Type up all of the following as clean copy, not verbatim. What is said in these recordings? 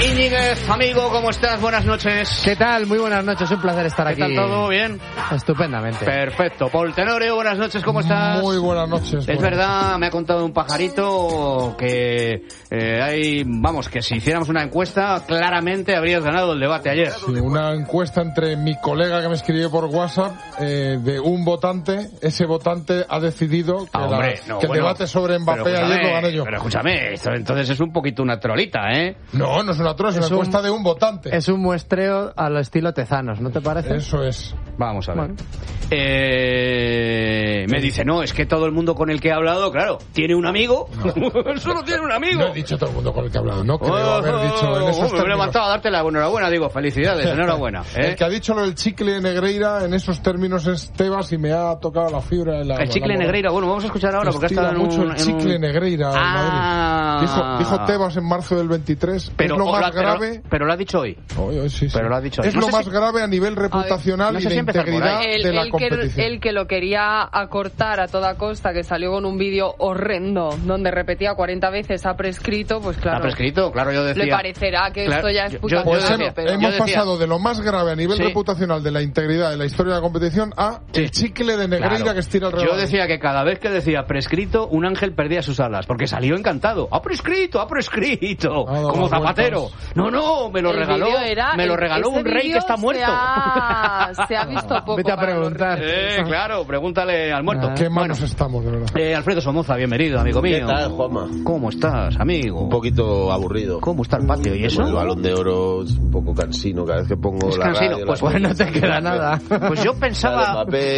Íñiguez, amigo, ¿cómo estás? Buenas noches. ¿Qué tal? Muy buenas noches, un placer estar aquí. ¿Qué tal todo? ¿Bien? Estupendamente. Perfecto. Paul Tenorio, buenas noches, ¿cómo estás? Muy buenas noches. Es verdad, me ha contado un pajarito que que si hiciéramos una encuesta, claramente habrías ganado el debate ayer. Sí, una encuesta entre mi colega que me escribió por WhatsApp de un votante. Ese votante ha decidido que, el debate sobre Mbappé ayer lo gané yo. Pero escúchame, esto entonces es un poquito una trolita, ¿eh? No es una trola, es una encuesta de un votante. Es un muestreo al estilo Tezanos, ¿no te parece? Eso es. Vamos a ver. Bueno. Me dice, no, es que todo el mundo con el que he hablado, claro, tiene un amigo. No. Solo tiene un amigo. No he dicho todo el mundo con el que he hablado, no creo haber dicho en esos términos. Me he levantado a darte la enhorabuena, digo, felicidades, enhorabuena. El que ha dicho lo del chicle Negreira en esos términos es Tebas y me ha tocado la fibra. El chicle Negreira, bueno, vamos a escuchar ahora porque ha estado mucho el chicle Negreira en Madrid. Dijo Tebas en marzo del 23, pero, es lo más grave. Pero lo ha dicho hoy. Sí. Pero lo ha dicho hoy. Es lo más grave a nivel reputacional y de integridad de la competición. El que lo quería acortar a toda costa, que salió con un vídeo horrendo donde repetía 40 veces ha prescrito, pues claro. Ha prescrito, claro, yo decía. Le parecerá que esto ya es puta hemos pasado de lo más grave a nivel reputacional de la integridad de la historia de la competición a el chicle de Negreira que estira el Yo decía que cada vez que decía prescrito, un ángel perdía sus alas, porque salió encantado. ¡Ha prescrito! Como Zapatero. No, me lo regaló un rey que está muerto. Se ha visto poco. Vete a preguntar. Claro, pregúntale al muerto. Qué manos estamos, de verdad. Alfredo Somoza, bienvenido, amigo mío. ¿Qué tal, Juanma? ¿Cómo estás, amigo? Un poquito aburrido. ¿Cómo está el patio y eso? El Balón de Oro es un poco cansino cada vez que pongo la radio. Pues no te queda nada. Pues yo pensaba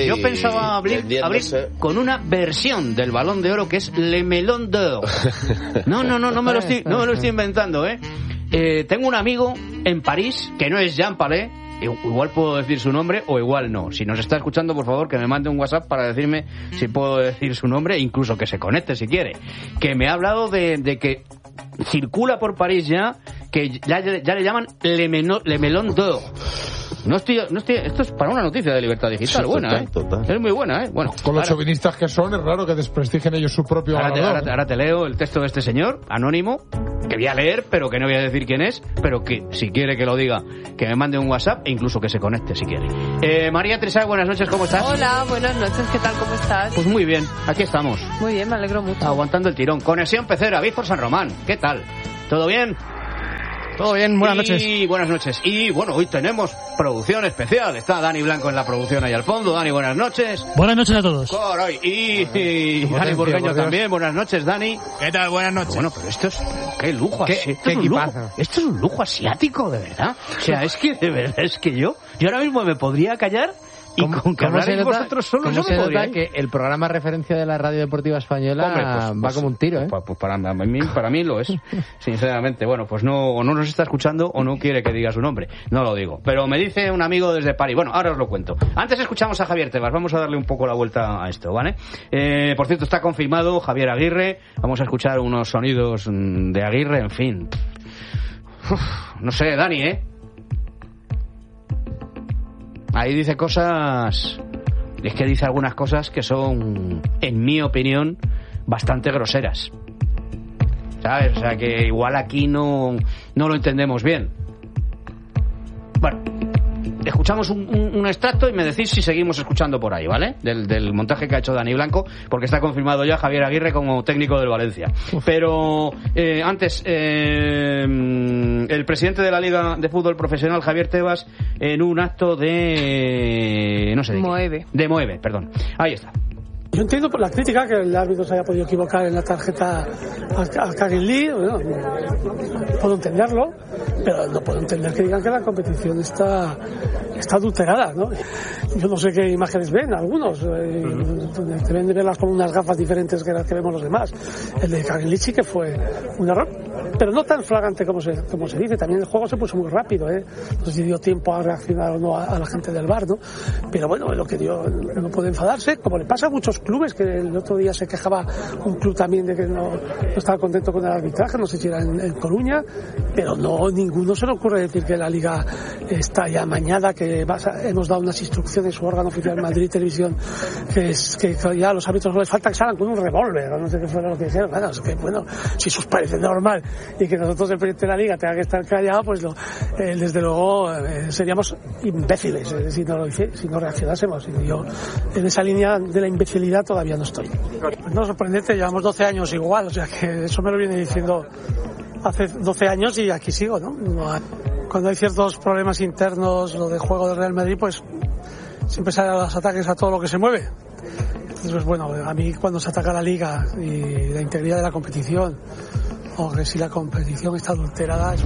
abrir con una versión del Balón de Oro que es Le Melon d'Or. No me lo estoy inventando, ¿eh? Tengo un amigo en París que no es Jean Palais. Igual puedo decir su nombre o igual no. Si nos está escuchando, por favor, que me mande un WhatsApp para decirme si puedo decir su nombre, incluso que se conecte si quiere. Que me ha hablado de que circula por París ya, que ya le llaman Le Melon d'Or. No estoy, esto es para una noticia de Libertad Digital, sí, buena, total. Es muy buena, Bueno, con los chauvinistas que son, es raro que desprestigien ellos su propio ganador. Ahora te leo el texto de este señor, anónimo, que voy a leer, pero que no voy a decir quién es, pero que si quiere que lo diga, que me mande un WhatsApp e incluso que se conecte si quiere. María Teresa, buenas noches, ¿cómo estás? Hola, buenas noches, ¿qué tal, cómo estás? Pues muy bien, aquí estamos. Muy bien, me alegro mucho. Aguantando el tirón. Conexión Pecera, Víctor San Román, ¿qué tal? ¿Todo bien? Todo bien, buenas noches. Buenas noches. Y bueno, hoy tenemos producción especial. Está Dani Blanco en la producción ahí al fondo. Dani, buenas noches. Buenas noches a todos. Y Dani Burgueño también. Buenas noches, Dani. ¿Qué tal? Buenas noches. Bueno, pero esto es... ¡Qué lujo! ¿Qué equipazo? Esto es un lujo asiático, de verdad. O sea, es que de verdad, es que yo ahora mismo me podría callar... Y con que hablaréis vosotros solos, ¿cómo se nota que el programa referencia de la Radio Deportiva Española va como un tiro, Pues para mí lo es, sinceramente. Bueno, pues no nos está escuchando o no quiere que diga su nombre, no lo digo. Pero me dice un amigo desde París. Bueno, ahora os lo cuento. Antes escuchamos a Javier Tebas, vamos a darle un poco la vuelta a esto, ¿vale? Por cierto, está confirmado Javier Aguirre. Vamos a escuchar unos sonidos de Aguirre, en fin. No sé, Dani, Ahí dice cosas... Es que dice algunas cosas que son, en mi opinión, bastante groseras. ¿Sabes? O sea, que igual aquí no lo entendemos bien. Bueno, escuchamos un extracto y me decís si seguimos escuchando por ahí, ¿vale? Del montaje que ha hecho Dani Blanco, porque está confirmado ya Javier Aguirre como técnico del Valencia. Pero antes, el presidente de la Liga de Fútbol Profesional, Javier Tebas, en un acto de... no sé de Moeve. De Moeve, perdón. Ahí está. Yo entiendo por la crítica que el árbitro se haya podido equivocar en la tarjeta al Karim Lee, bueno, puedo entenderlo, pero no puedo entender que digan que la competición está adulterada, ¿no? Yo no sé qué imágenes ven algunos, deben de verlas con unas gafas diferentes que las que vemos los demás. El de Karim Lee sí que fue un error, pero no tan flagrante como se dice. También el juego se puso muy rápido, no sé si dio tiempo a reaccionar o no a la gente del VAR, ¿no? Pero bueno, lo que dio, no puede enfadarse, como le pasa a muchos clubes, que el otro día se quejaba un club también de que no estaba contento con el arbitraje, no sé si era en Coruña, pero ninguno se le ocurre decir que la Liga está ya amañada, que hemos dado unas instrucciones, su órgano oficial Madrid Televisión, que ya a los árbitros no les falta que salgan con un revólver, o no sé qué fue lo que dijeron. Bueno, es que bueno, si eso os parece normal y que nosotros, el presidente de la Liga, tenga que estar callado, pues desde luego seríamos imbéciles si no reaccionásemos. Y yo en esa línea de la imbecilidad todavía no estoy. No, sorprendente, llevamos 12 años igual, o sea que eso me lo viene diciendo hace 12 años y aquí sigo, ¿no? Cuando hay ciertos problemas internos, lo de juego del Real Madrid, pues siempre salen los ataques a todo lo que se mueve. Entonces, pues bueno, a mí cuando se ataca la Liga y la integridad de la competición, o que si la competición está adulterada...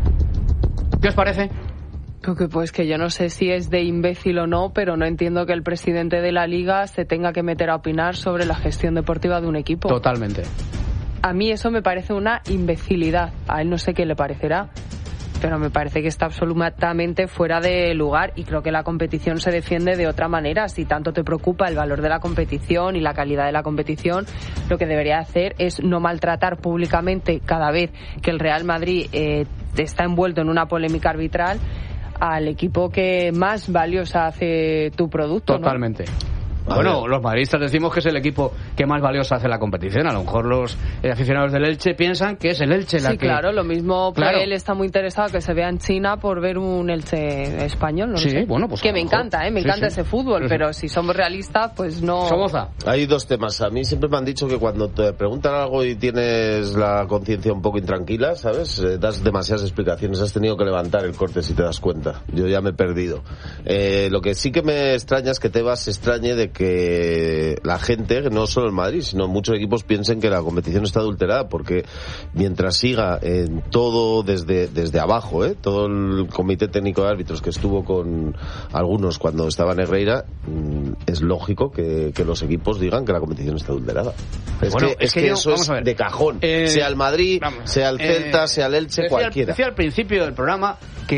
¿Qué os parece? Pues que yo no sé si es de imbécil o no, pero no entiendo que el presidente de la Liga se tenga que meter a opinar sobre la gestión deportiva de un equipo. Totalmente. A mí eso me parece una imbecilidad. A él no sé qué le parecerá, pero me parece que está absolutamente fuera de lugar y creo que la competición se defiende de otra manera. Si tanto te preocupa el valor de la competición y la calidad de la competición, lo que debería hacer es no maltratar públicamente cada vez que el Real Madrid está envuelto en una polémica arbitral al equipo que más valiosa hace tu producto. Totalmente. ¿No? Bueno, los madridistas decimos que es el equipo que más valiosa hace la competición. A lo mejor los aficionados del Elche piensan que es el Elche la que... Sí, claro, lo mismo, claro. Él está muy interesado que se vea en China por ver un Elche español, no sí, sé. Bueno, pues que me encanta, me encanta ese fútbol, pero si somos realistas, pues no... Somoza. Hay dos temas. A mí siempre me han dicho que cuando te preguntan algo y tienes la conciencia un poco intranquila, ¿sabes? Das demasiadas explicaciones. Has tenido que levantar el corte si te das cuenta. Yo ya me he perdido. Lo que sí que me extraña es que Tebas se extrañe de que la gente, no solo el Madrid, sino muchos equipos piensen que la competición está adulterada, porque mientras siga en todo desde abajo, todo el comité técnico de árbitros que estuvo con algunos cuando estaba Negreira, es lógico que los equipos digan que la competición está adulterada. Es que eso es de cajón, sea el Madrid, sea el Celta, sea el Elche, cualquiera. Decía al principio del programa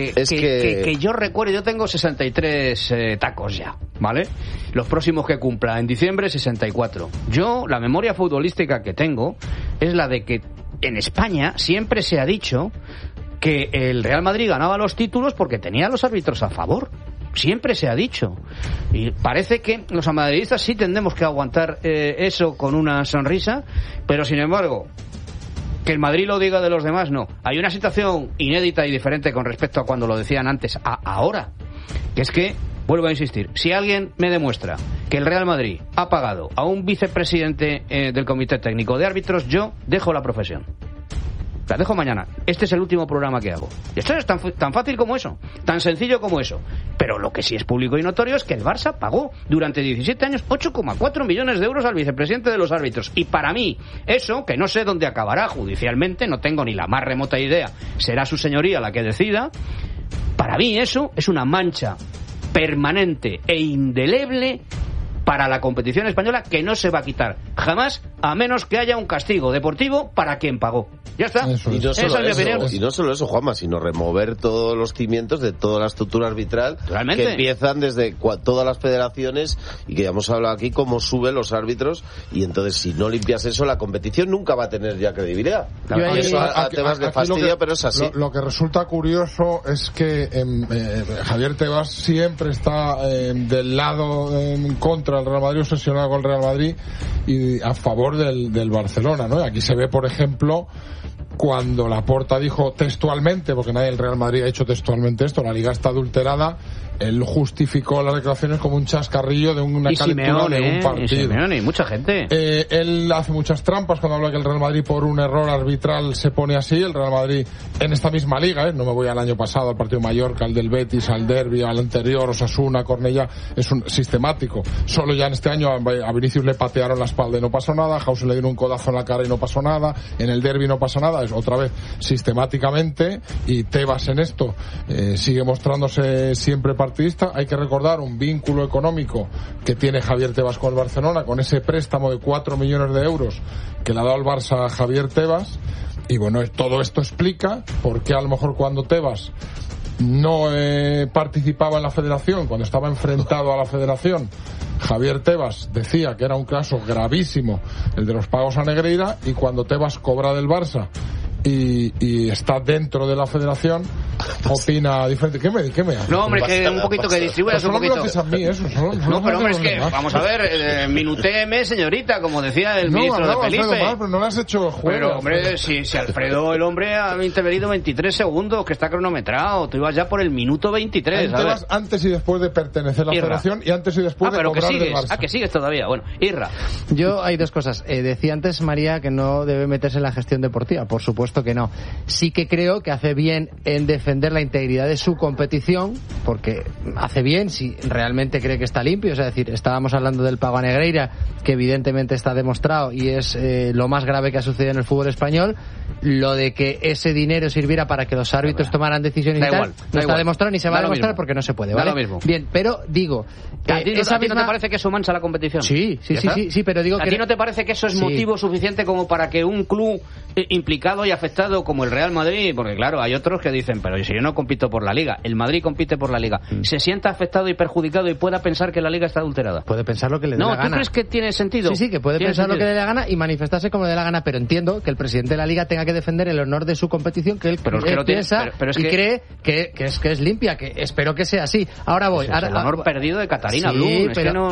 que yo recuerdo, yo tengo 63 tacos ya, ¿vale? Los próximos que cumpla en diciembre, 64. Yo, la memoria futbolística que tengo es la de que en España siempre se ha dicho que el Real Madrid ganaba los títulos porque tenía a los árbitros a favor. Siempre se ha dicho. Y parece que los madridistas sí tendremos que aguantar eso con una sonrisa, pero sin embargo, que el Madrid lo diga de los demás, no. Hay una situación inédita y diferente con respecto a cuando lo decían antes a ahora, que es que, vuelvo a insistir, si alguien me demuestra que el Real Madrid ha pagado a un vicepresidente del comité técnico de árbitros, yo dejo la profesión. La dejo mañana. Este es el último programa que hago. Y esto es tan fácil como eso, tan sencillo como eso. Pero lo que sí es público y notorio es que el Barça pagó durante 17 años 8,4 millones de euros al vicepresidente de los árbitros. Y para mí, eso, que no sé dónde acabará judicialmente, no tengo ni la más remota idea, será su señoría la que decida, para mí eso es una mancha permanente e indeleble para la competición española que no se va a quitar jamás, a menos que haya un castigo deportivo para quien pagó. Ya está. Y no solo eso, Juanma, sino remover todos los cimientos de toda la estructura arbitral. Realmente. Que empiezan desde todas las federaciones y que ya hemos hablado aquí cómo suben los árbitros, y entonces si no limpias eso, la competición nunca va a tener ya credibilidad. Y eso a Tebas le fastidia, pero es así. Lo que resulta curioso es que Javier Tebas siempre está del lado en contra del Real Madrid, obsesionado con el Real Madrid y a favor del Barcelona, ¿no? Y aquí se ve, por ejemplo, cuando Laporta dijo textualmente, porque nadie del Real Madrid ha hecho textualmente esto, la Liga está adulterada, él justificó las declaraciones como un chascarrillo de una calentura de un partido. Y Simeone, y mucha gente. Él hace muchas trampas cuando habla que el Real Madrid por un error arbitral se pone así. El Real Madrid en esta misma liga, no me voy al año pasado, al partido Mallorca, al del Betis, al Derbi, al anterior, Osasuna, Cornellá, es un sistemático. Solo ya en este año a Vinicius le patearon la espalda y no pasó nada, a Hausen le dieron un codazo en la cara y no pasó nada, en el Derbi no pasó nada, es otra vez sistemáticamente, y Tebas en esto sigue mostrándose siempre partidista. Hay que recordar un vínculo económico que tiene Javier Tebas con el Barcelona, con ese préstamo de 4 millones de euros que le ha dado el Barça a Javier Tebas. Y bueno, todo esto explica por qué a lo mejor cuando Tebas no participaba en la federación, cuando estaba enfrentado a la federación, Javier Tebas decía que era un caso gravísimo el de los pagos a Negreira, y cuando Tebas cobra del Barça y está dentro de la federación, opina diferente. ¿Qué me hace? No, hombre, que un poquito que distribuyas un poquito. No, a mí eso, no, pero hombre, es que, vamos a ver, minutéeme, señorita, como decía el ministro de Felipe. Alfredo, pero no le has hecho juego. Pero, hombre, si Alfredo, el hombre, ha intervenido 23 segundos, que está cronometrado. Tú ibas ya por el minuto 23, ¿sabes? Antes y después de pertenecer a la federación y antes y después de cobrar del Barça. Que sigues todavía. Bueno, Irra. Yo hay dos cosas. Decía antes María que no debe meterse en la gestión deportiva. Por supuesto que no. Sí que creo que hace bien en defender la integridad de su competición, porque hace bien si realmente cree que está limpio. Es decir, estábamos hablando del pago a Negreira, que evidentemente está demostrado y es lo más grave que ha sucedido en el fútbol español. Lo de que ese dinero sirviera para que los árbitros tomaran decisiones y tal, no está demostrado ni se va a demostrar porque no se puede, ¿vale? Bien, pero digo... ¿A ti no te parece que eso mancha la competición? Sí, pero digo que... ¿A ti no te parece que eso es motivo suficiente como para que un club implicado y afectado como el Real Madrid, porque claro, hay otros que dicen, pero si yo no compito por la Liga, el Madrid compite por la Liga, se sienta afectado y perjudicado y pueda pensar que la Liga está adulterada? Puede pensar lo que le dé la gana. ¿No? ¿Tú crees que tiene sentido? Sí, que puede pensar lo que le dé la gana y manifestarse como le dé la gana, pero entiendo que el presidente de la Liga tenga que defender el honor de su competición, que él piensa y cree que es limpia, que espero que sea así. Ahora voy. Pues el honor perdido de Catarina Blum.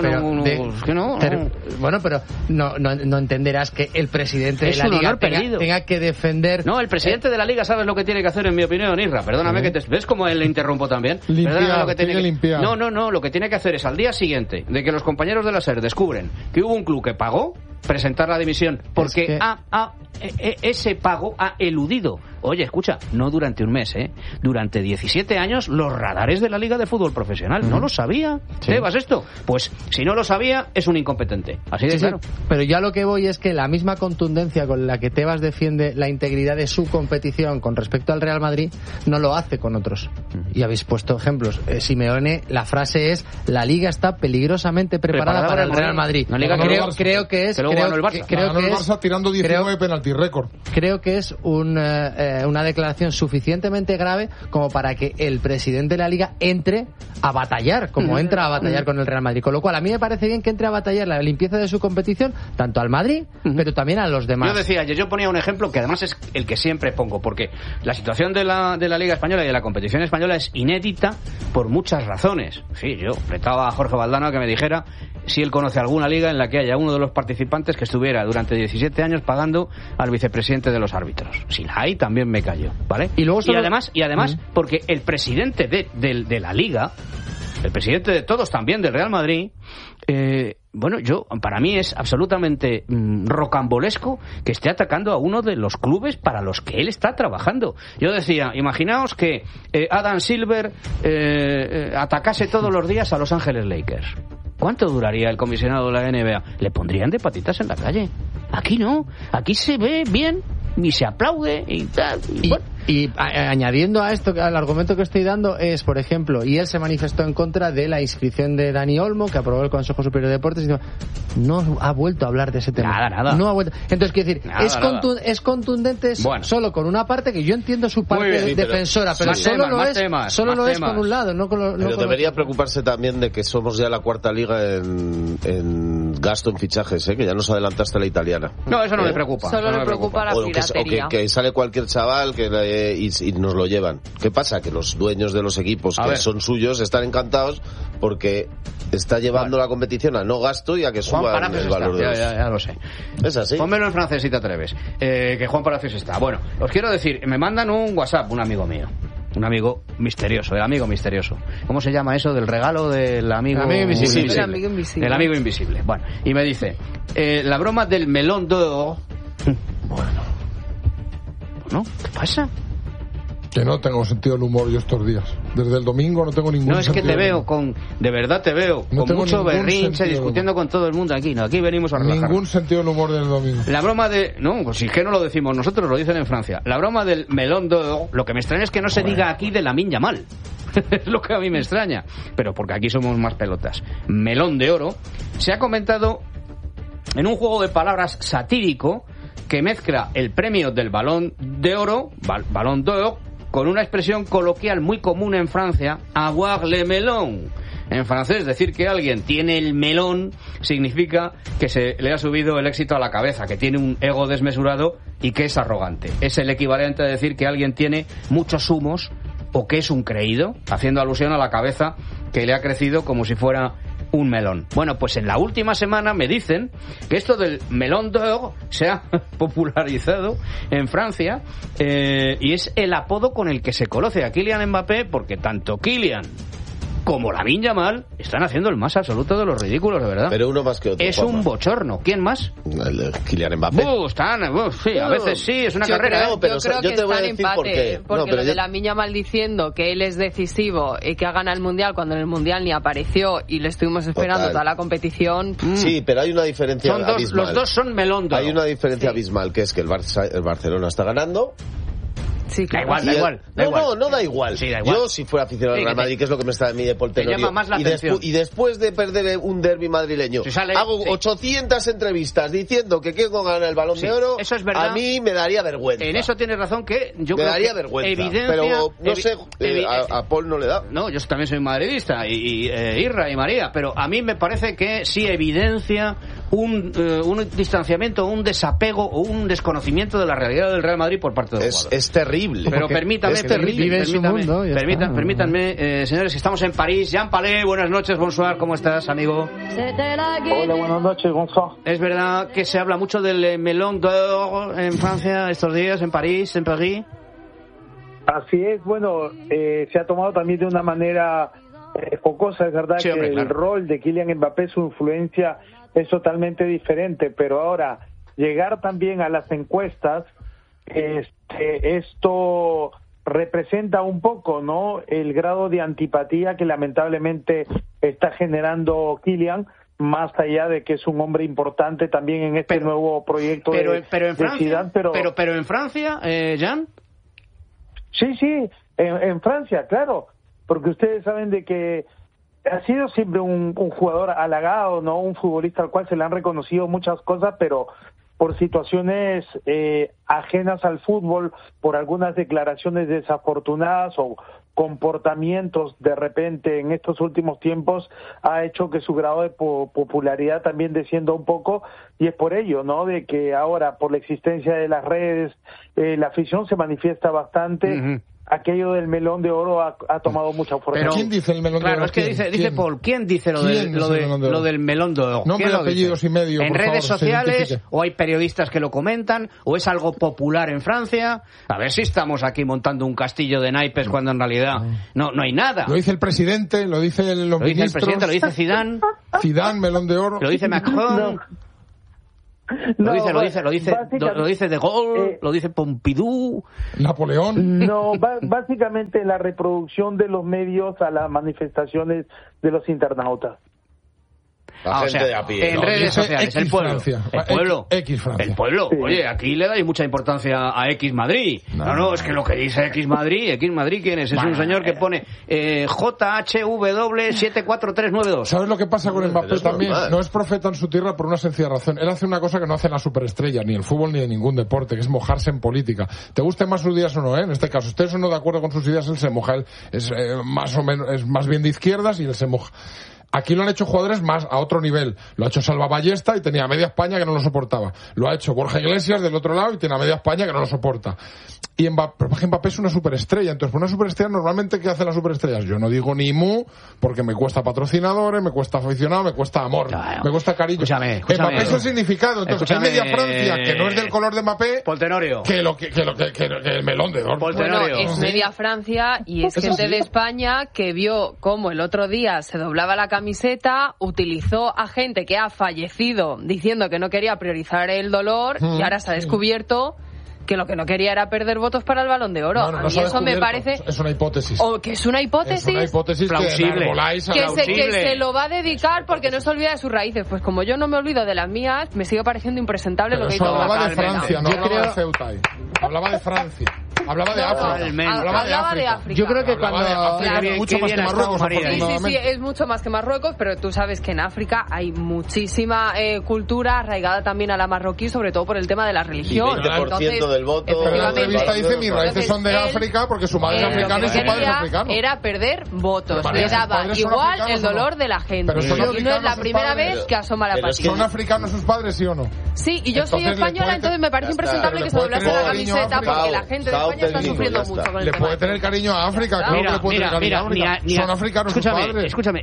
Bueno, pero no entenderás que el presidente de la Liga tenga que defender... No, el presidente de la Liga, ¿sabes lo que tiene que hacer, en mi opinión, Irra? Perdóname que te... ¿Ves cómo él le interrumpo también? Limpiar. No, lo que tiene que hacer es al día siguiente de que los compañeros de la SER descubren que hubo un club que pagó, presentar la dimisión porque ese pago ha eludido. Oye, escucha, no durante un mes, durante 17 años los radares de la Liga de Fútbol Profesional. ¿No lo sabía? ¿Sebas esto? Pues si no lo sabía, es un incompetente. Así de claro. Pero ya lo que voy es que la misma contundencia con la que Tebas defiende la integridad de su competición con respecto al Real Madrid, no lo hace con otros. Y habéis puesto ejemplos. Simeone, la frase es: la Liga está peligrosamente preparada para el Real Madrid. Creo que es... Ganó el Barça tirando 19 penalti récord. Creo que es una declaración suficientemente grave como para que el presidente de la Liga entre a batallar, como entra a batallar con el Real Madrid. Con lo cual, a mí me parece bien que entre a batallar la limpieza de su competición, tanto al Madrid, pero también a los demás. Yo ponía un ejemplo que además es el que siempre pongo, porque la situación de la Liga Española y de la competición española es inédita por muchas razones. Sí, yo apretaba a Jorge Valdano a que me dijera si él conoce alguna liga en la que haya uno de los participantes que estuviera durante 17 años pagando al vicepresidente de los árbitros. Si la hay, también me callo, ¿vale? Y además porque el presidente de la liga, el presidente de todos también del Real Madrid, para mí es absolutamente rocambolesco que esté atacando a uno de los clubes para los que él está trabajando. Yo decía, imaginaos que Adam Silver atacase todos los días a Los Ángeles Lakers. ¿Cuánto duraría el comisionado de la NBA? Le pondrían de patitas en la calle. Aquí no, aquí se ve bien y se aplaude y tal. Y añadiendo a esto, al argumento que estoy dando es, por ejemplo, y él se manifestó en contra de la inscripción de Dani Olmo, que aprobó el Consejo Superior de Deportes, y no ha vuelto a hablar de ese tema. Nada. No ha vuelto. Entonces, quiero decir, es contundente solo con una parte, que yo entiendo su parte defensora, pero solo lo es con un lado, no con lo... Pero debería preocuparse también de que somos ya la cuarta liga en gasto en fichajes, que ya nos adelantaste la italiana. No, eso no me preocupa. Solo le preocupa la piratería. O que sale cualquier chaval y nos lo llevan. ¿Qué pasa? Que los dueños de los equipos que son suyos están encantados porque está llevando la competición a no gasto y a que suba el valor de los... Ya lo sé. Es así. Pónmelo en francés si te atreves. Que Juan Palacios está. Bueno, os quiero decir, me mandan un WhatsApp, un amigo mío. Un amigo misterioso, el amigo misterioso. ¿Cómo se llama eso? Del regalo del amigo invisible. El amigo invisible. Bueno, y me dice, la broma del melón d'or. Bueno, ¿qué pasa? Que no tengo sentido del humor yo estos días. Desde el domingo no tengo ningún sentido. No, es que te veo de verdad te veo con mucho berrinche, discutiendo con todo el mundo aquí. No, aquí venimos a relajar. Ningún sentido del humor del domingo. La broma de... No, pues si es que no lo decimos nosotros, lo dicen en Francia. La broma del melón d'or, lo que me extraña es que no se diga aquí de Lamine Yamal. Es lo que a mí me extraña. Pero porque aquí somos más pelotas. Melón de oro se ha comentado en un juego de palabras satírico que mezcla el premio del Balón de Oro, Balón d'Or, con una expresión coloquial muy común en Francia, avoir le melon. En francés, decir que alguien tiene el melón significa que se le ha subido el éxito a la cabeza, que tiene un ego desmesurado y que es arrogante. Es el equivalente a decir que alguien tiene muchos humos o que es un creído, haciendo alusión a la cabeza que le ha crecido como si fuera un melón. Bueno, pues en la última semana me dicen que esto del melón d'or se ha popularizado en Francia y es el apodo con el que se conoce a Kylian Mbappé, porque tanto Kylian como Lamine Yamal están haciendo el más absoluto de los ridículos, de verdad. Pero uno más que otro. Es un bochorno. ¿Quién más? El de Kylian Mbappé. Sí, a veces sí, es una carrera. Yo creo que está en empate, porque lo de Lamine Yamal diciendo que él es decisivo y que ha ganado el Mundial cuando en el Mundial ni apareció y le estuvimos esperando toda la competición. Sí, pero hay una diferencia abismal. Los dos son melón d'or. Hay una diferencia abismal, que es que el Barcelona está ganando. Sí, claro. Da igual. No da igual. Sí, da igual. Yo, si fuera aficionado al Real Madrid, que es lo que me está de mí de Poltenorio, llama más la atención. Y después de perder un derbi madrileño, hago 800 entrevistas diciendo que quiero ganar el Balón de Oro, eso es verdad. A mí me daría vergüenza. En eso tienes razón, que yo me creo daría que vergüenza. Evidencia, pero no sé, a Paul no le da. No, yo también soy madridista, y Irra y María, pero a mí me parece que sí evidencia un distanciamiento, un desapego o un desconocimiento de la realidad del Real Madrid por parte de los jugadores. Es terrible. Pero permítanme, señores, que estamos en París. Jean Palais, buenas noches, bonsoir, ¿cómo estás, amigo? Hola, buenas noches, bonsoir. ¿Es verdad que se habla mucho del melón d'or en Francia estos días, en París, en París? Así es, bueno, se ha tomado también de una manera jocosa, es verdad, sí, hombre, que el rol de Kylian Mbappé, su influencia es totalmente diferente, pero ahora, llegar también a las encuestas, esto representa un poco, ¿no?, el grado de antipatía que lamentablemente está generando Kylian, más allá de que es un hombre importante también en este nuevo proyecto de Francia, Zidane, pero en Francia, Jan. Sí, en Francia, claro, porque ustedes saben de que ha sido siempre un jugador halagado, ¿no?, un futbolista al cual se le han reconocido muchas cosas, pero por situaciones ajenas al fútbol, por algunas declaraciones desafortunadas o comportamientos de repente en estos últimos tiempos, ha hecho que su grado de popularidad también descienda un poco, y es por ello, ¿no?, de que ahora, por la existencia de las redes, la afición se manifiesta bastante. Uh-huh. Aquello del melón de oro ha tomado mucha fuerza. Pero ¿quién dice el melón de oro? Claro, es que dice Paul, ¿quién dice lo del melón de oro? Nombre, apellidos y medio. ¿En redes sociales? ¿O hay periodistas que lo comentan? ¿O es algo popular en Francia? A ver si estamos aquí montando un castillo de naipes cuando en realidad no hay nada. Lo dice el presidente, lo dice los ministros. Lo dice el presidente, lo dice Zidane. Zidane, melón de oro. Lo dice Macron. Lo dice De Gaulle, lo dice Pompidou, Napoleón. No, básicamente la reproducción de los medios a las manifestaciones de los internautas. De a pie, en redes sociales, el pueblo. Francia. El pueblo. Sí. Oye, aquí le dais mucha importancia a X Madrid. No, es que lo que dice X Madrid, ¿quién es? Es un señor que pone JHW74392. ¿Sabes lo que pasa con Mbappé también? No es profeta en su tierra por una sencilla razón. Él hace una cosa que no hacen las superestrellas, ni el fútbol ni de ningún deporte, que es mojarse en política. Te gusten más sus ideas o no, En este caso, ustedes son no de acuerdo con sus ideas, él se moja. Él es más o menos, es más bien de izquierdas y él se moja. Aquí lo han hecho jugadores más a otro nivel. Lo ha hecho Salva Ballesta y tenía media España que no lo soportaba. Lo ha hecho Borja Iglesias del otro lado y tiene a media España que no lo soporta. Y Mbappé es una superestrella. Entonces, por una superestrella, normalmente, ¿qué hacen las superestrellas? Yo no digo ni mu, porque me cuesta patrocinadores, me cuesta aficionado, me cuesta amor, me cuesta cariño. Escúchame. Mbappé es el significado. Entonces, hay media Francia que no es del color de Mbappé. Poltenorio. Que el melón de oro. Bueno, es media Francia y es gente de España que vio cómo el otro día se doblaba la camiseta, utilizó a gente que ha fallecido diciendo que no quería priorizar el dolor y ahora se ha descubierto que lo que no quería era perder votos para el Balón de Oro. A mí eso me parece... Es una hipótesis. O que es una hipótesis. Es una hipótesis plausible. Que se lo va a dedicar porque no se olvida de sus raíces. Pues como yo no me olvido de las mías, me sigue pareciendo impresentable lo que hizo. Hablaba de Francia, no hablaba de Ceuta. Hablaba de Francia. Hablaba de África. Hablaba de África. Yo creo que cuando... mucho más que Marruecos. Sí, es mucho más que Marruecos, pero tú sabes que en África hay muchísima cultura arraigada también a la marroquí, sobre todo por el tema de la religión. Y 20% del voto. Pero la entrevista dice, mis raíces son de África porque su madre es africana y su padre es africano. Era perder votos. Le daba igual el dolor de la gente. Y no es la primera vez que asoma la patria. ¿Son africanos sus padres, sí o no? Sí, y yo soy española, entonces me parece impresentable que se doblase la camiseta porque la gente de Falcao técnico. Le puede tener cariño a África, claro que le puede tener cariño a África. Son africanos sus padres. Escúchame,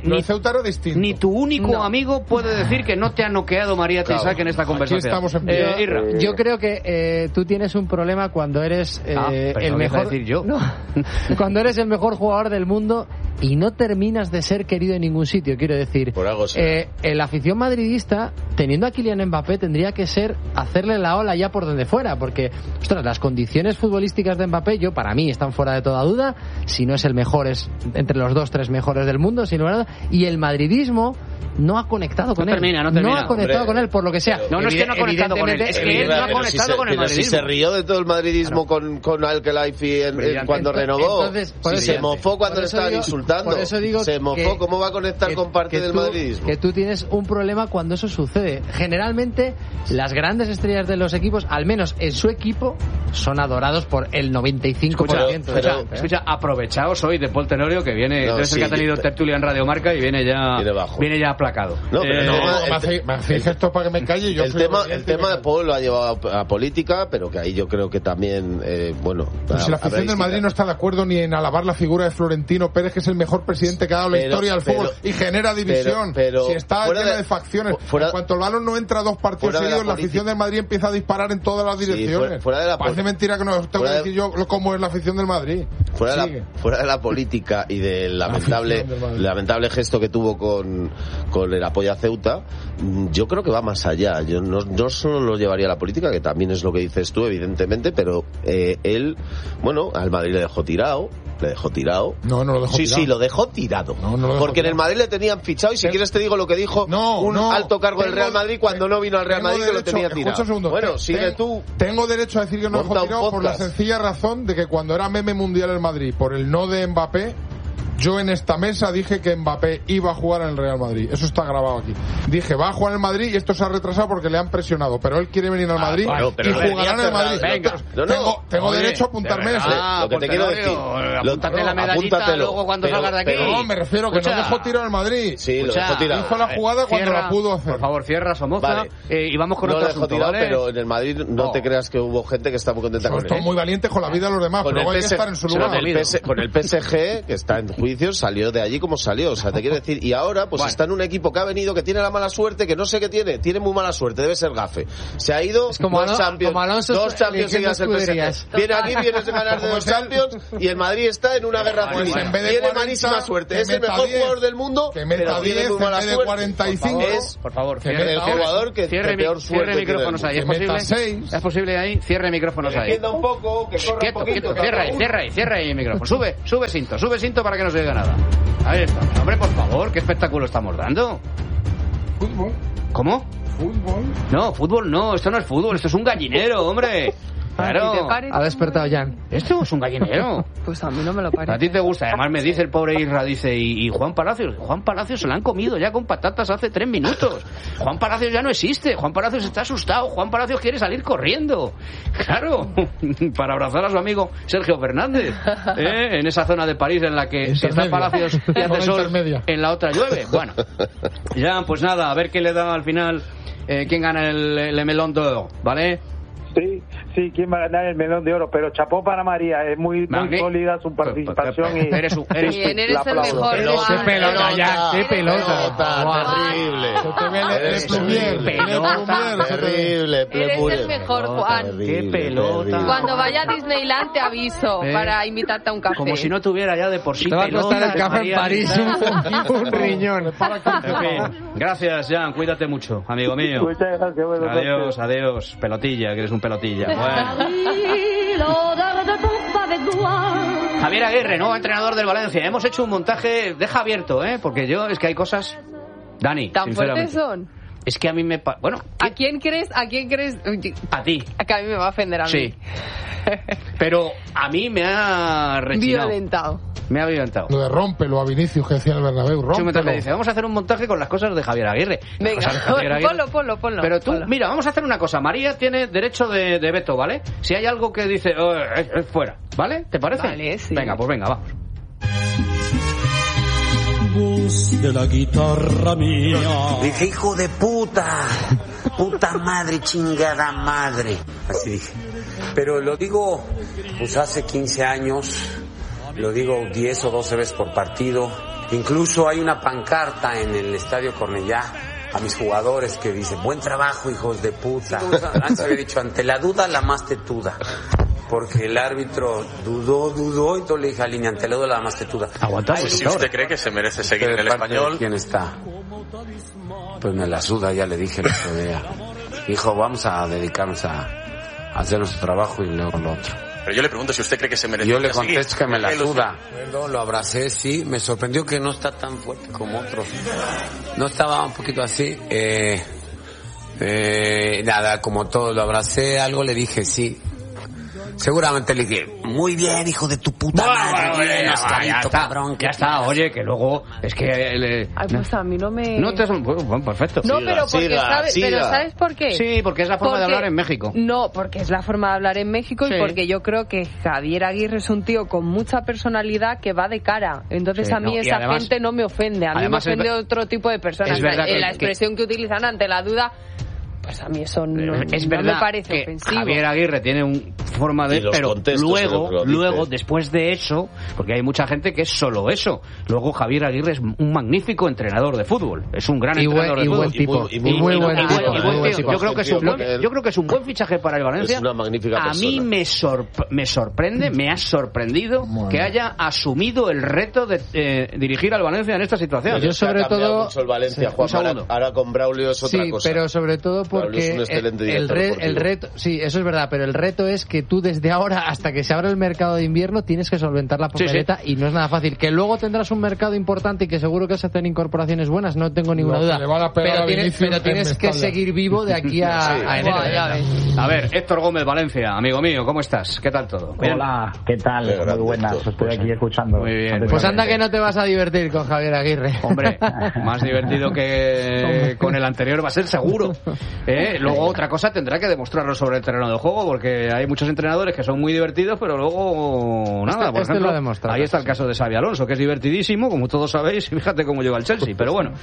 ni tu único amigo puede decir que no te ha noqueado María Teixeira en esta conversación. Aquí estamos en Irra. Yo creo que tú tienes un problema cuando eres el mejor. Decir yo. No, cuando eres el mejor jugador del mundo y no terminas de ser querido en ningún sitio. Quiero decir, por algo la afición madridista, teniendo a Kylian Mbappé, tendría que ser hacerle la ola ya por donde fuera, porque, ostras, las condiciones futbolísticas de Mbappé, para mí, están fuera de toda duda. Si no es el mejor, es entre los 2-3 mejores del mundo, sin lugar a dudas. Y el madridismo no ha conectado con él. No ha conectado con él, por lo que sea. No es que no ha conectado con él, es que él no ha conectado con el madridismo. Si se rió de todo el madridismo con Al-Khelaifi cuando renovó. Entonces, se mofó cuando le estaban insultando. Por eso digo se mofó. ¿Cómo va a conectar con parte del madridismo? Que tú tienes un problema cuando eso sucede. Generalmente, las grandes estrellas de los equipos, al menos en su equipo, son adorados por el 95%. Escucha, aprovechaos hoy de Paul Tenorio, que viene, debe ser que ha tenido tertulia en Radio Marca y viene ya aplacado. No, pero me hacéis esto para que me calle. El tema de Paul lo ha llevado a política, pero que ahí yo creo que también, si la afición del Madrid no está de acuerdo ni en alabar la figura de Florentino Pérez, que es el mejor presidente que ha dado la historia del fútbol y genera división, si está llena de facciones, en cuanto el balón no entra 2 partidos seguidos, la afición del Madrid empieza a disparar en todas las direcciones. Parece mentira que no tengo que decir yo cómo es la afición del Madrid. Fuera de la política y del lamentable gesto que tuvo con el apoyo a Ceuta, yo creo que va más allá. Yo no solo lo llevaría a la política, que también es lo que dices tú, evidentemente, pero él, al Madrid le dejó tirado. No lo dejó tirado. Sí, lo dejó tirado. Porque en el Madrid le tenían fichado, y si quieres te digo lo que dijo un alto cargo del Real Madrid cuando no vino al Real Madrid, que lo tenía tirado. Bueno, sigue tú. Tengo derecho a decir que no lo dejó tirado por la sencilla razón de que cuando era meme mundial el Madrid, por el no de Mbappé, yo en esta mesa dije que Mbappé iba a jugar en el Real Madrid. Eso está grabado aquí. Dije, va a jugar en el Madrid y esto se ha retrasado porque le han presionado. Pero él quiere venir al Madrid y jugará en el Madrid. Tengo derecho a apuntarme eso. Lo que te quiero decir. Apúntate la medallita luego cuando salgas de aquí. No, me refiero que no dejó tirado el Madrid. Sí, lo dejó tirado. Hizo la jugada cuando la pudo hacer. Por favor, cierra, Somoza. Y vamos con otro asunto, tirado, pero en el Madrid no te creas que hubo gente que está muy contenta con él. Son muy valientes con la vida de los demás, pero hay que estar en su lugar. Con el PSG, que está en juicio, salió de allí como salió, te quiero decir, y ahora está en un equipo que ha venido, que tiene la mala suerte, que no sé qué tiene muy mala suerte, debe ser gafe. Se ha ido dos Champions seguidas el PSG. Viene aquí, viene a ganar de 2 Champions y el Madrid está en una guerra civil. Tiene malísima suerte, es el mejor jugador del mundo, pero tiene muy mala suerte. 45. Por favor, el jugador que peor suerte tiene. Micrófonos ahí, ¿es posible ahí? Cierre micrófonos ahí. Un poco, que corra un poquito. Cierra ahí el micrófono. Sube cinto para que no se oiga nada. Ahí está. Hombre, por favor, ¿qué espectáculo estamos dando? Fútbol. ¿Cómo? Fútbol. No, fútbol no, esto no es fútbol, esto es un gallinero, hombre. Claro. Ha despertado Jan. Esto es un gallinero. Pues a mí no me lo parece. A ti te gusta. Además me dice el pobre Isra, dice, y Juan Palacios se lo han comido ya con patatas hace 3 minutos. Juan Palacios ya no existe. Juan Palacios está asustado. Juan Palacios quiere salir corriendo. Claro. Para abrazar a su amigo Sergio Fernández. En esa zona de París en la que está Palacios y hace sol, en la otra llueve. Bueno. Ya, pues nada, a ver qué le da al final, quién gana el Melón d'Or, ¿vale? Sí, quién va a ganar el Melón de Oro, pero chapó para María, es muy sólida su participación y eres el mejor. ¡Qué pelota, ya! ¡Qué pelota! Terrible. Eres el mejor, Juan. ¡Qué pelota! Cuando vaya a Disneyland te aviso para invitarte a un café. Como si no tuviera ya de por sí. Te va a costar el café en París un riñón. En fin, gracias, Jan, cuídate mucho, amigo mío. Muchas gracias. Adiós, pelotilla, que eres un pelotilla. Bueno. Javier Aguirre, nuevo entrenador del Valencia. Hemos hecho un montaje, deja abierto, porque es que hay cosas, Dani, ¿tan fuertes son? Es que a mí me... Bueno... ¿A quién crees? A ti. Que a mí me va a ofender a mí. Sí. Pero a mí me ha rechinado. Me ha violentado. Lo de rómpelo a Vinicius, que decía el Bernabéu, rómpelo. Me dice, vamos a hacer un montaje con las cosas de Javier Aguirre. Venga, ponlo. Pero tú, mira, vamos a hacer una cosa. María tiene derecho de veto, ¿vale? Si hay algo que dice, es fuera, ¿vale? ¿Te parece? Vale, sí. Venga, pues venga, vamos. Voz de la guitarra mía. Dije, hijo de puta. Puta madre, chingada madre. Así dije. Pero lo digo, pues hace 15 años, lo digo 10 o 12 veces por partido. Incluso hay una pancarta en el Estadio Cornellá a mis jugadores que dice: buen trabajo, hijos de puta. Antes había dicho: ante la duda, la más tetuda. Porque el árbitro dudó, y todo le dije a Línea: ante la duda, la más tetuda. Aguantamos. Si usted cree que se merece seguir en el Español. ¿Quién está? Pues me la suda, ya le dije el otro día. Hijo, vamos a dedicarnos a hacer nuestro trabajo y luego lo otro. Pero yo le pregunto si usted cree que se merece. Yo le contesto que me la suda. Lo abracé, sí. Me sorprendió que no está tan fuerte como otros. No estaba un poquito así. Nada, como todo. Lo abracé, algo le dije, sí. Seguramente le dije: muy bien, hijo de tu puta madre. Bien, Oscarito, cabrón. Ya está, oye, que luego es que... Ay, pues a mí no me... No te... Bueno, perfecto. No, pero porque pero ¿sabes por qué? Sí, porque es la forma de hablar en México. No, porque es la forma de hablar en México, sí. Y porque yo creo que Javier Aguirre es un tío con mucha personalidad que va de cara. Entonces a mí esa gente no me ofende. A mí me ofende otro tipo de personas. La expresión que utilizan ante la duda... Pues a mí eso no me parece que ofensivo. Javier Aguirre tiene una forma de... Pero luego, después de eso, porque hay mucha gente que es solo eso, luego Javier Aguirre es un magnífico entrenador de fútbol. Es un gran entrenador de fútbol. Buen tipo. Y muy buen tipo. Yo creo que es un buen fichaje para el Valencia. Es una magnífica persona. A mí me sorprende, me ha sorprendido que haya asumido el reto de dirigir al Valencia en esta situación. Yo sobre todo... mucho el Valencia, Juan, ahora con Braulio es otra cosa. Sí, pero sobre todo porque el reto, sí, eso es verdad, pero el reto es que tú desde ahora hasta que se abra el mercado de invierno tienes que solventar la papeleta, y no es nada fácil. Que luego tendrás un mercado importante y que seguro que se hacen incorporaciones buenas, no tengo ninguna duda. Pero tienes que seguir vivo de aquí a enero. A ver, Héctor Gómez, Valencia, amigo mío, ¿cómo estás? ¿Qué tal todo? ¿Bien? Hola, ¿qué tal? Muy buenas, estoy aquí escuchando. Muy bien. Pues anda que no te vas a divertir con Javier Aguirre. Hombre, más divertido que con el anterior va a ser seguro. Luego otra cosa tendrá que demostrarlo sobre el terreno de juego, porque hay muchos entrenadores que son muy divertidos, pero luego nada. Por ejemplo, ahí está el caso de Xabi Alonso, que es divertidísimo, como todos sabéis, y fíjate cómo llega el Chelsea. Pero bueno,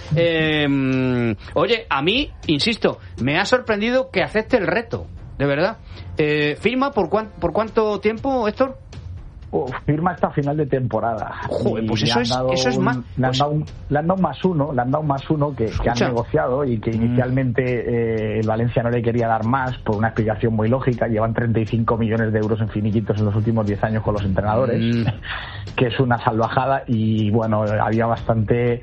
oye, a mí, insisto, me ha sorprendido que acepte el reto, de verdad. ¿Firma por cuánto tiempo, Héctor? Firma hasta final de temporada. Joder, pues eso es más. Le han dado más uno que han negociado, y que inicialmente el Valencia no le quería dar más por una explicación muy lógica. Llevan 35 millones de euros en finiquitos en los últimos 10 años con los entrenadores, que es una salvajada. Y bueno, había bastante.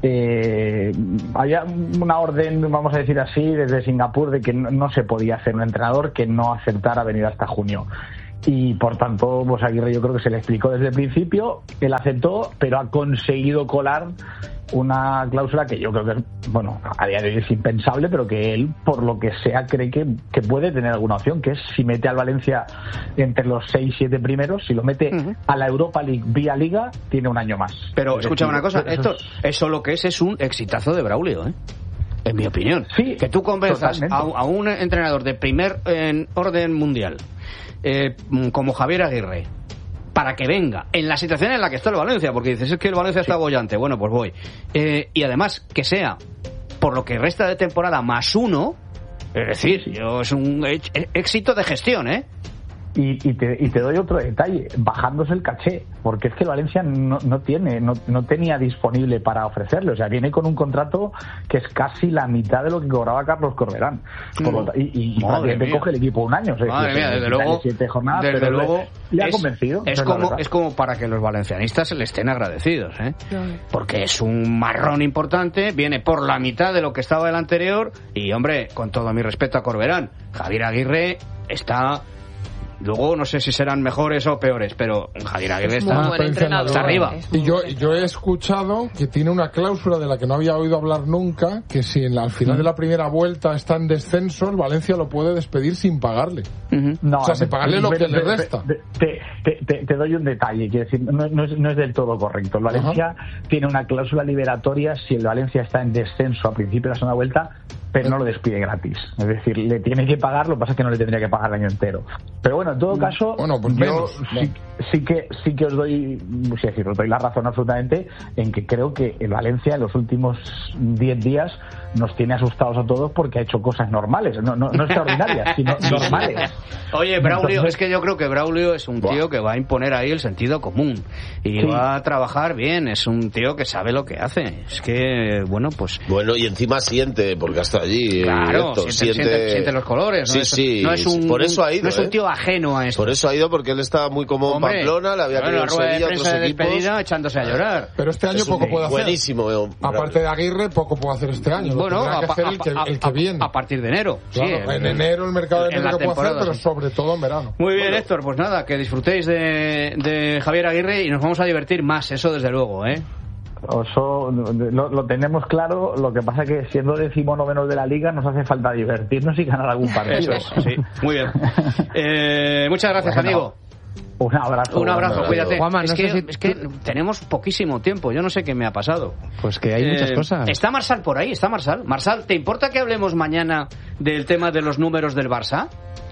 Había una orden, vamos a decir así, desde Singapur, de que no se podía hacer un entrenador que no aceptara venir hasta junio. Y por tanto, pues Aguirre yo creo que se le explicó desde el principio, él aceptó, pero ha conseguido colar una cláusula que yo creo que, bueno, a día de hoy es impensable, pero que él, por lo que sea, cree que puede tener alguna opción, que es si mete al Valencia entre los 6-7 primeros, si lo mete a la Europa League vía Liga, tiene un año más. Pero escúchame una cosa, Héctor, eso lo que es un exitazo de Braulio, en mi opinión. Sí, que tú convenzas a un entrenador de primer orden mundial, como Javier Aguirre, para que venga en la situación en la que está el Valencia, porque dices, es que el Valencia está bollante, bueno, pues voy. Y además, que sea por lo que resta de temporada más uno, es decir, es un éxito de gestión, Y te doy otro detalle, bajándose el caché, porque es que el Valencia no tenía disponible para ofrecerle, o sea, viene con un contrato que es casi la mitad de lo que cobraba Carlos Corberán, y prácticamente coge el equipo un año, o sea, madre mía, desde luego, 7 jornadas, desde luego le ha convencido. Es como para que los valencianistas le estén agradecidos, porque es un marrón importante, viene por la mitad de lo que estaba el anterior, y hombre, con todo mi respeto a Corberán, Javier Aguirre está... Luego no sé si serán mejores o peores, pero Javier Aguirre está arriba. Y yo he escuchado que tiene una cláusula de la que no había oído hablar nunca, que si al final de la primera vuelta está en descenso, el Valencia lo puede despedir sin pagarle. No, o sea, sin pagarle lo que le resta. Te doy un detalle, quiero decir, no es del todo correcto. El Valencia tiene una cláusula liberatoria si el Valencia está en descenso a principio de la segunda vuelta, pero no lo despide gratis. Es decir, le tiene que pagar, lo que pasa es que no le tendría que pagar el año entero. Pero bueno, en todo caso, pues yo sí que os doy la razón absolutamente en que creo que el Valencia en los últimos 10 días nos tiene asustados a todos porque ha hecho cosas normales, no extraordinarias, sino normales. Oye, Braulio, es que yo creo que Braulio es un tío que va a imponer ahí el sentido común y va a trabajar bien, es un tío que sabe lo que hace. Es que, bueno, y encima siente, porque hasta allí... Claro, siente los colores. Sí, no es un, por eso ha ido. No es un tío ajeno a esto. Por eso ha ido, porque él estaba muy cómodo en Pamplona, le había querido en Sevilla, otros equipos. Echándose a llorar. Pero este año poco puede hacer. Buenísimo. Aparte de Aguirre, poco puede hacer este año. Bueno, el que viene. A partir de enero. Claro, en enero el mercado de enero puede hacer, pero sobre todo en verano. Muy bien, Héctor, pues nada, que disfrutéis de Javier Aguirre y nos vamos a divertir más, eso desde luego, ¿eh? Eso lo tenemos claro, lo que pasa es que siendo 19º de la Liga nos hace falta divertirnos y ganar algún partido. Eso, sí, muy bien. Muchas gracias, amigo. Un abrazo, cuídate. Juanma, es que tenemos poquísimo tiempo, yo no sé qué me ha pasado. Pues que hay muchas cosas. ¿Está Marsal por ahí? ¿Está Marsal? Marsal, ¿te importa que hablemos mañana del tema de los números del Barça?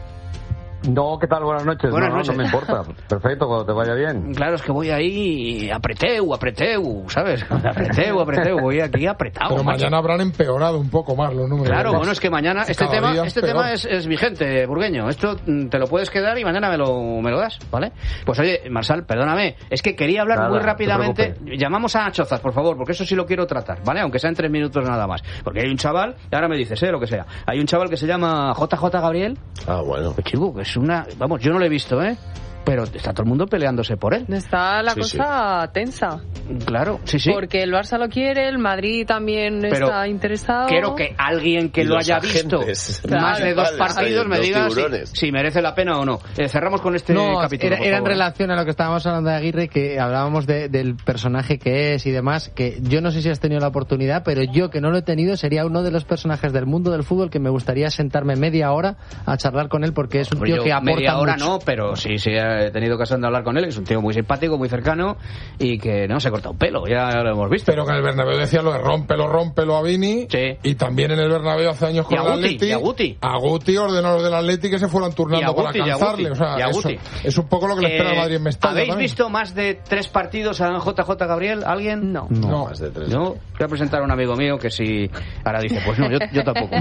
No, ¿qué tal? Buenas noches. No me importa. Perfecto, cuando te vaya bien. Claro, es que voy ahí apreteu, ¿sabes? Apreteu, voy aquí apretado. Pero mañana habrán empeorado un poco más los números. Claro, bueno, es que mañana este tema es vigente, Burgueño. Esto te lo puedes quedar y mañana me lo das, ¿vale? Pues oye, Marsal, perdóname, es que quería hablar muy rápidamente. Llamamos a Chozas, por favor, porque eso sí lo quiero tratar, ¿vale? Aunque sea en 3 minutos nada más. Porque hay un chaval, y ahora me dices, lo que sea. Hay un chaval que se llama JJ Gabriel. Ah, bueno. Pues chico, que es vamos, yo no lo he visto, pero está todo el mundo peleándose por él. Está la cosa tensa. Claro, sí. Porque el Barça lo quiere, el Madrid también está interesado. Quiero que alguien que lo haya visto más de 2 partidos me diga si merece la pena o no. Cerramos con este capítulo. Era en relación a lo que estábamos hablando de Aguirre, que hablábamos del personaje que es y demás, que yo no sé si has tenido la oportunidad, pero yo que no lo he tenido sería uno de los personajes del mundo del fútbol que me gustaría sentarme media hora a charlar con él, porque es un tío que aporta media hora mucho. No, pero sí he tenido ocasión de hablar con él, es un tío muy simpático, muy cercano y que no se corta un pelo, ya lo hemos visto. Pero que en el Bernabéu decía lo de rómpelo a Vini, y también en el Bernabéu hace años con el Atleti. A Guti ordenó a los del Atleti que se fueran turnando para alcanzarle. O sea, eso es un poco lo que le espera al Madrid en Mestalla. ¿Habéis visto más de 3 partidos a JJ Gabriel? ¿Alguien? No. Más de 3. No. Voy a presentar a un amigo mío que si ahora dice, pues no, yo tampoco.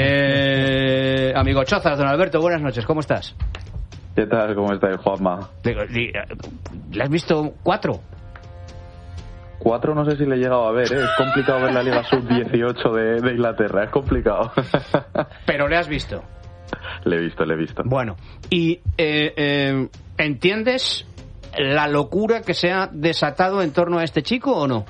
Amigo Chozas, don Alberto, buenas noches, ¿cómo estás? ¿Qué tal? ¿Cómo estáis, Juanma? ¿Le has visto 4? 4 no sé si le he llegado a ver, Es complicado ver la Liga Sub-18 de Inglaterra, es complicado. Pero le has visto. Le he visto. Bueno, y ¿entiendes la locura que se ha desatado en torno a este chico o no?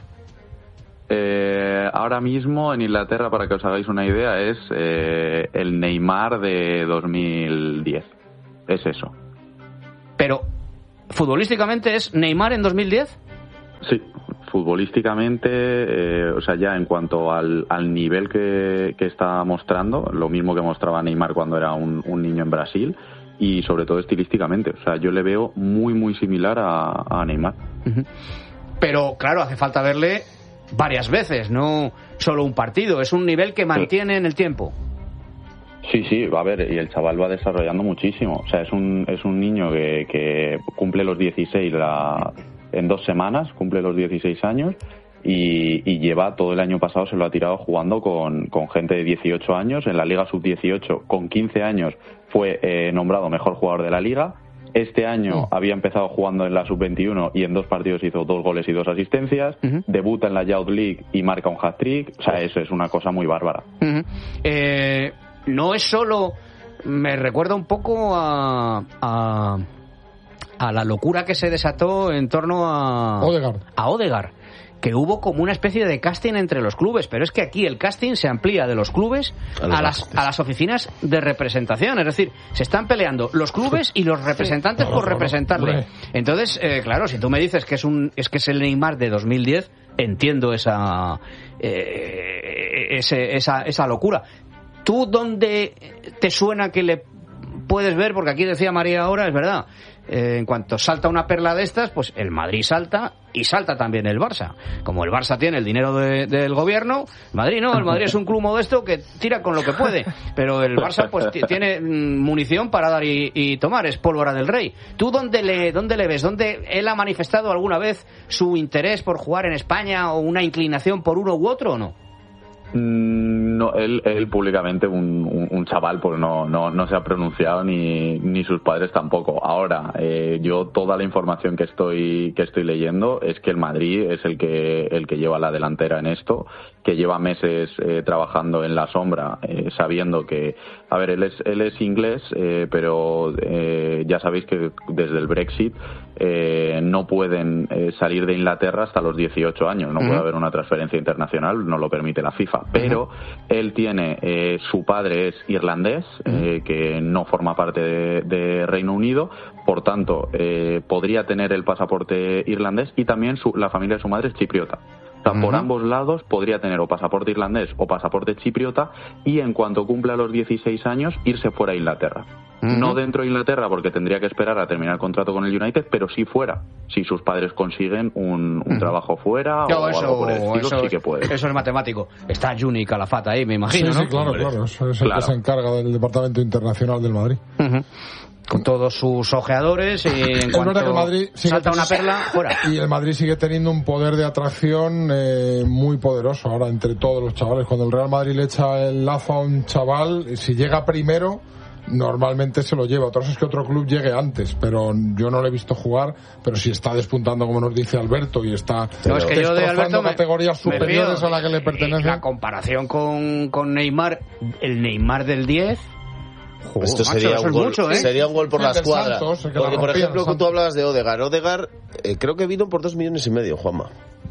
Ahora mismo en Inglaterra, para que os hagáis una idea, es el Neymar de 2010. Es eso. Pero, ¿futbolísticamente es Neymar en 2010? Sí, futbolísticamente, o sea, ya en cuanto al nivel que está mostrando, lo mismo que mostraba Neymar cuando era un niño en Brasil, y sobre todo estilísticamente. O sea, yo le veo muy similar a Neymar. Uh-huh. Pero, claro, hace falta verle varias veces, no solo un partido. Es un nivel que mantiene en el tiempo. Sí, a ver, y el chaval va desarrollando muchísimo. O sea, es un niño que cumple los 16 en 2 semanas, cumple los 16 años y lleva todo el año pasado, se lo ha tirado jugando con gente de 18 años. En la Liga Sub-18, con 15 años, fue nombrado mejor jugador de la Liga. Este año había empezado jugando en la Sub-21 y en 2 partidos hizo 2 goles y 2 asistencias. Uh-huh. Debuta en la Youth League y marca un hat-trick. O sea, eso es una cosa muy bárbara. Uh-huh. No es solo... Me recuerda un poco a la locura que se desató en torno a Odegaard, que hubo como una especie de casting entre los clubes, pero es que aquí el casting se amplía de los clubes a las oficinas de representación, es decir, se están peleando los clubes y los representantes por representarle. Entonces, claro, si tú me dices que es el Neymar de 2010, entiendo esa locura. ¿Tú dónde te suena que le puedes ver? Porque aquí decía María ahora, es verdad, en cuanto salta una perla de estas, pues el Madrid salta y salta también el Barça. Como el Barça tiene el dinero del gobierno, Madrid no, el Madrid es un club modesto que tira con lo que puede, pero el Barça pues tiene munición para dar y tomar, es pólvora del rey. ¿Tú dónde le ves? ¿Dónde él ha manifestado alguna vez su interés por jugar en España o una inclinación por uno u otro o no? No, él públicamente, un chaval, pues no se ha pronunciado ni sus padres tampoco. Ahora, yo toda la información que estoy leyendo es que el Madrid es el que lleva la delantera en esto, que lleva meses trabajando en la sombra, sabiendo que, a ver, él es inglés, pero ya sabéis que desde el Brexit no pueden salir de Inglaterra hasta los 18 años, no puede haber una transferencia internacional, no lo permite la FIFA, pero él tiene, su padre es irlandés, que no forma parte de Reino Unido, por tanto podría tener el pasaporte irlandés, y también la familia de su madre es chipriota. O sea, por ambos lados podría tener o pasaporte irlandés o pasaporte chipriota, y en cuanto cumpla los 16 años irse fuera a Inglaterra. No dentro de Inglaterra, porque tendría que esperar a terminar el contrato con el United, pero sí fuera. Si sus padres consiguen un trabajo fuera o algo por el estilo, sí que puede. Eso es matemático. Está Juni Calafat ahí, me imagino, sí, ¿no? Sí, claro. Eso es el que se encarga del Departamento Internacional del Madrid. Con todos sus ojeadores, y en cuanto que el Madrid salta una perla, fuera. Y el Madrid sigue teniendo un poder de atracción muy poderoso ahora entre todos los chavales. Cuando el Real Madrid le echa el lazo a un chaval, si llega primero, normalmente se lo lleva. Otra cosa es que otro club llegue antes, pero yo no lo he visto jugar, pero si está despuntando, como nos dice Alberto, y está destrozando categorías superiores a la que le pertenece. La comparación con Neymar, el Neymar del 10... Esto sería un gol, sería un gol por la escuadra. Porque, por ejemplo, tú hablabas de Odegaard, creo que vino por 2,5 millones, Juanma.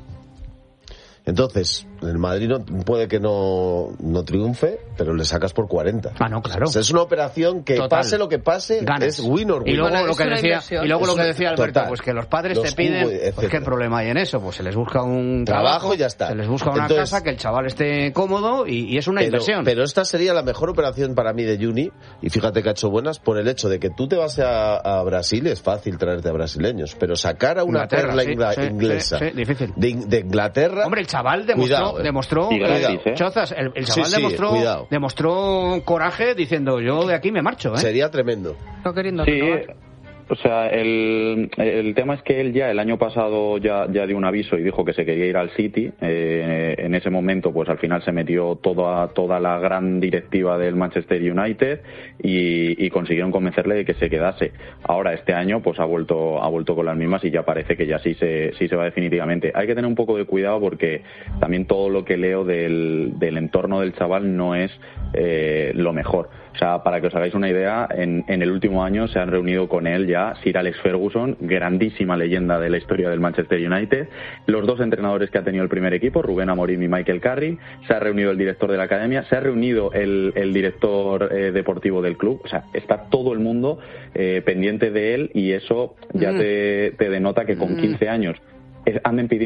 Entonces, el Madrid puede que no triunfe, pero le sacas por 40. Ah, no, claro. O sea, es una operación que, total, pase lo que pase, ganas. Es win or win. Y luego lo que decía Alberto, total, pues que los padres te piden, pues qué problema hay en eso, pues se les busca un trabajo, ya está. Se les busca una casa, que el chaval esté cómodo, y es una inversión. Pero esta sería la mejor operación para mí de Juni, y fíjate que ha hecho buenas, por el hecho de que tú te vas a Brasil, es fácil traerte a brasileños, pero sacar a una perla inglesa difícil. De Inglaterra... Hombre, el chaval demostró Chozas, el chaval demostró coraje diciendo, yo de aquí me marcho, Sería tremendo. No queriendo o sea, el tema es que él ya el año pasado ya dio un aviso y dijo que se quería ir al City. En ese momento, pues al final se metió toda la gran directiva del Manchester United y consiguieron convencerle de que se quedase. Ahora este año pues ha vuelto con las mismas, y ya parece que ya sí se va definitivamente. Hay que tener un poco de cuidado, porque también todo lo que leo del entorno del chaval no es lo mejor. O sea, para que os hagáis una idea, en el último año se han reunido con él ya Sir Alex Ferguson, grandísima leyenda de la historia del Manchester United, los dos entrenadores que ha tenido el primer equipo, Rubén Amorim y Michael Carrick, se ha reunido el director de la academia, se ha reunido el director deportivo del club. O sea, está todo el mundo pendiente de él, y eso ya te denota que con 15 años anden pidiendo